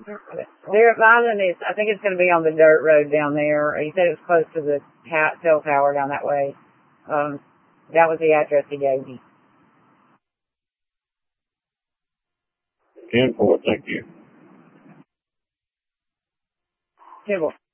There, Island is, I think it's going to be on the dirt road down there. He said it was close to the cell tower down that way. That was the address he gave me. 10-4, thank you. 10-4.